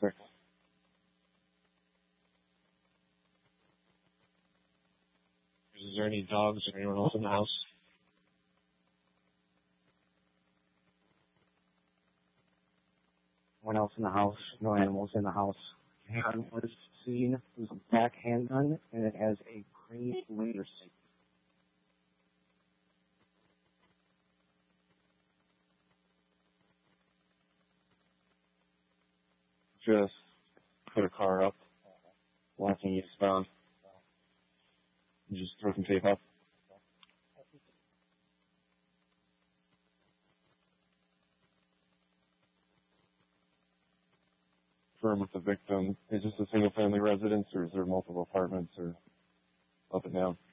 6. Is there any dogs or anyone else in the house? No one else in the house, no animals in the house. Gun was seen. It was a black handgun, and it has a green laser sight. Just put a car up, walking eastbound. Just throw some tape up. Confirm with the victim. Is this a single family residence or is there multiple apartments or up and down?